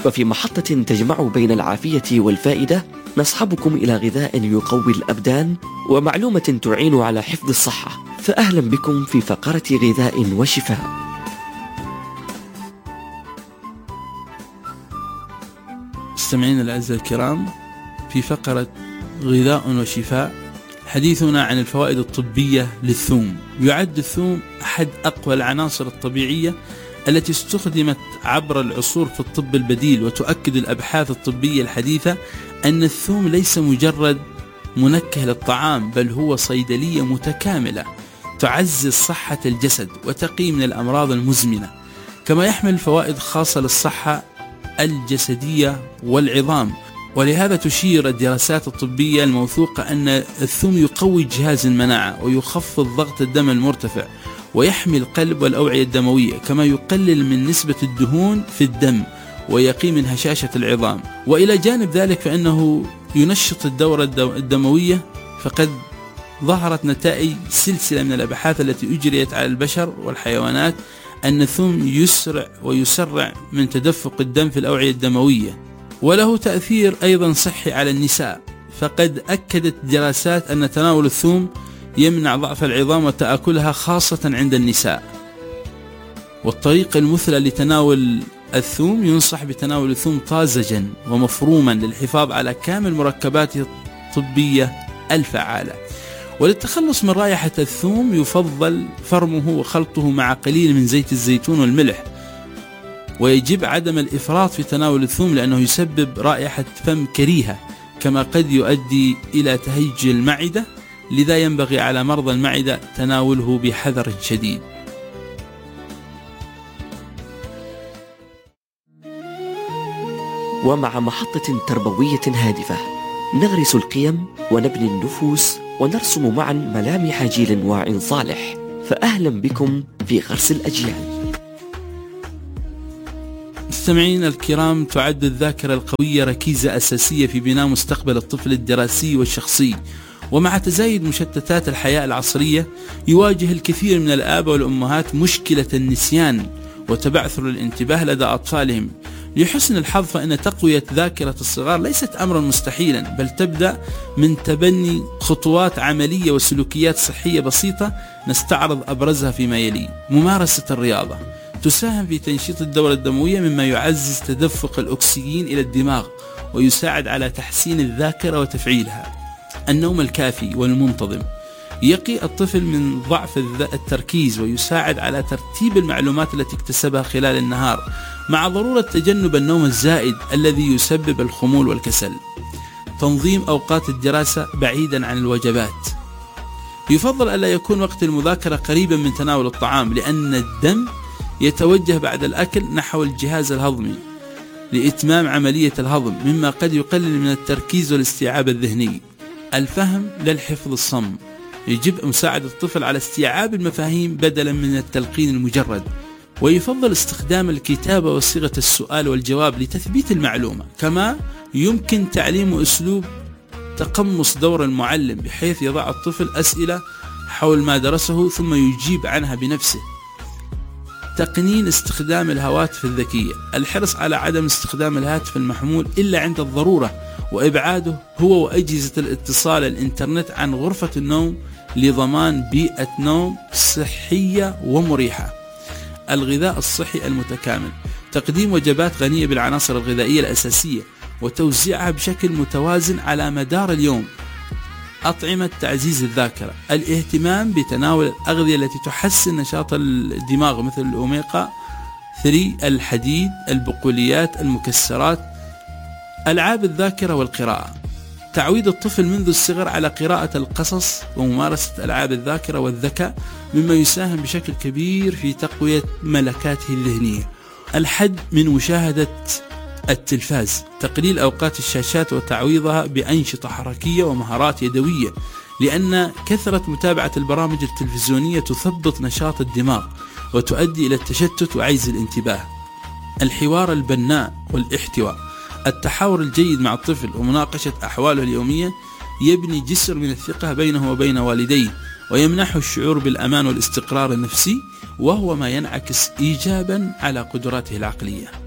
وفي محطة تجمع بين العافية والفائدة نصحبكم إلى غذاء يقوي الأبدان ومعلومة تعين على حفظ الصحة، فأهلا بكم في فقرة غذاء وشفاء. مستمعين الأعزاء الكرام، في فقرة غذاء وشفاء حديثنا عن الفوائد الطبية للثوم. يعد الثوم أحد أقوى العناصر الطبيعية التي استخدمت عبر العصور في الطب البديل، وتؤكد الأبحاث الطبية الحديثة أن الثوم ليس مجرد منكه للطعام، بل هو صيدلية متكاملة تعزز صحة الجسد وتقي من الأمراض المزمنة، كما يحمل فوائد خاصة للصحة الجسدية والعظام. ولهذا تشير الدراسات الطبية الموثوقة أن الثوم يقوي جهاز المناعة ويخفض ضغط الدم المرتفع ويحمي القلب والأوعية الدموية، كما يقلل من نسبة الدهون في الدم ويقي من هشاشة العظام. وإلى جانب ذلك فإنه ينشط الدورة الدموية، فقد ظهرت نتائج سلسلة من الأبحاث التي أجريت على البشر والحيوانات أن الثوم يسرع ويسرع من تدفق الدم في الأوعية الدموية، وله تأثير أيضا صحي على النساء. فقد أكدت دراسات أن تناول الثوم يمنع ضعف العظام وتآكلها خاصة عند النساء. والطريقة المثلى لتناول الثوم، ينصح بتناول الثوم طازجا ومفروما للحفاظ على كامل مركباته الطبية الفعالة. وللتخلص من رائحة الثوم يفضل فرمه وخلطه مع قليل من زيت الزيتون والملح، ويجب عدم الإفراط في تناول الثوم لأنه يسبب رائحة فم كريهة، كما قد يؤدي إلى تهيج المعدة، لذا ينبغي على مرضى المعدة تناوله بحذر شديد. ومع محطة تربوية هادفة نغرس القيم ونبني النفوس ونرسم معا ملامح جيل واع صالح، فأهلا بكم في غرس الأجيال. مستمعين الكرام، تعد الذاكرة القوية ركيزة أساسية في بناء مستقبل الطفل الدراسي والشخصي. ومع تزايد مشتتات الحياة العصرية يواجه الكثير من الآباء والأمهات مشكلة النسيان وتبعثر الانتباه لدى أطفالهم. لحسن الحظ فإن تقوية ذاكرة الصغار ليست أمرا مستحيلا، بل تبدأ من تبني خطوات عملية وسلوكيات صحية بسيطة نستعرض أبرزها فيما يلي. ممارسة الرياضة تساهم في تنشيط الدورة الدموية، مما يعزز تدفق الأكسجين إلى الدماغ ويساعد على تحسين الذاكرة وتفعيلها. النوم الكافي والمنتظم يقي الطفل من ضعف التركيز ويساعد على ترتيب المعلومات التي اكتسبها خلال النهار، مع ضرورة تجنب النوم الزائد الذي يسبب الخمول والكسل. تنظيم أوقات الدراسة بعيدا عن الوجبات، يفضل ألا يكون وقت المذاكرة قريبا من تناول الطعام، لأن الدم يتوجه بعد الأكل نحو الجهاز الهضمي لإتمام عملية الهضم، مما قد يقلل من التركيز والاستيعاب الذهني. الفهم للحفظ الصم، يجب مساعدة الطفل على استيعاب المفاهيم بدلا من التلقين المجرد، ويفضل استخدام الكتابة وصيغة السؤال والجواب لتثبيت المعلومة. كما يمكن تعليم أسلوب تقمص دور المعلم، بحيث يضع الطفل أسئلة حول ما درسه ثم يجيب عنها بنفسه. تقنين استخدام الهواتف الذكية، الحرص على عدم استخدام الهاتف المحمول إلا عند الضرورة، وإبعاده هو وأجهزة الاتصال الإنترنت عن غرفة النوم لضمان بيئة نوم صحية ومريحة. الغذاء الصحي المتكامل، تقديم وجبات غنية بالعناصر الغذائية الأساسية وتوزيعها بشكل متوازن على مدار اليوم. أطعمة تعزيز الذاكرة، الاهتمام بتناول الأغذية التي تحسن نشاط الدماغ مثل الأوميغا 3، الحديد، البقوليات، المكسرات. ألعاب الذاكرة والقراءة، تعويد الطفل منذ الصغر على قراءة القصص وممارسة ألعاب الذاكرة والذكاء، مما يساهم بشكل كبير في تقوية ملكاته الذهنية. الحد من مشاهدة التلفاز، تقليل أوقات الشاشات وتعويضها بأنشطة حركية ومهارات يدوية، لأن كثرة متابعة البرامج التلفزيونية تثبط نشاط الدماغ وتؤدي إلى التشتت وعجز الانتباه. الحوار البناء والاحتواء، التحاور الجيد مع الطفل ومناقشة أحواله اليومية يبني جسر من الثقة بينه وبين والديه، ويمنحه الشعور بالأمان والاستقرار النفسي، وهو ما ينعكس إيجابا على قدراته العقلية.